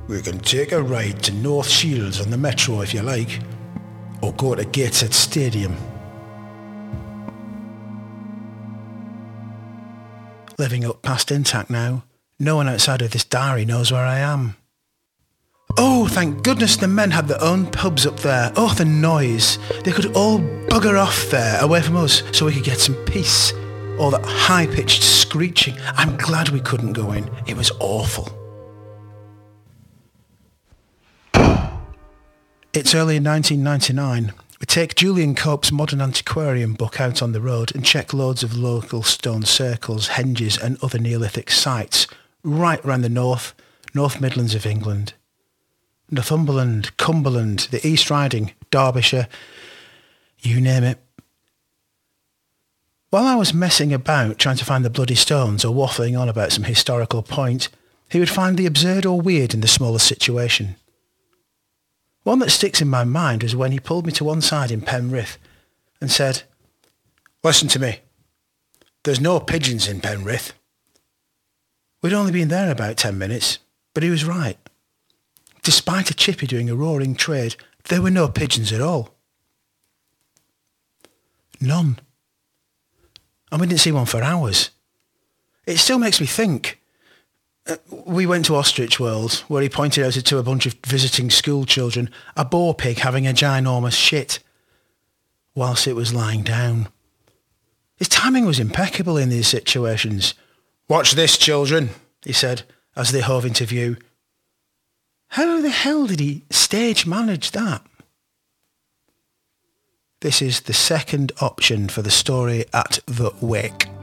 We can take a ride to North Shields on the Metro if you like, or go to Gateshead Stadium. Living up past Intact now. No one outside of this diary knows where I am. Oh, thank goodness the men had their own pubs up there. Oh, the noise. They could all bugger off there, away from us, so we could get some peace. All that high-pitched screeching. I'm glad we couldn't go in. It was awful. It's early in 1999. We take Julian Cope's Modern Antiquarian book out on the road and check loads of local stone circles, henges and other Neolithic sites right round the North Midlands of England. Northumberland, Cumberland, the East Riding, Derbyshire, you name it. While I was messing about trying to find the bloody stones or waffling on about some historical point, he would find the absurd or weird in the smallest situation. One that sticks in my mind was when he pulled me to one side in Penrith and said, "Listen to me. There's no pigeons in Penrith." We'd only been there about 10 minutes, but he was right. Despite a chippy doing a roaring trade, there were no pigeons at all. None. And we didn't see one for hours. It still makes me think. We went to Ostrich World, where he pointed out to a bunch of visiting school children a boar pig having a ginormous shit, whilst it was lying down. His timing was impeccable in these situations. "Watch this, children," he said, as they hove into view. How the hell did he stage manage that? This is the second option for the story at the Wake.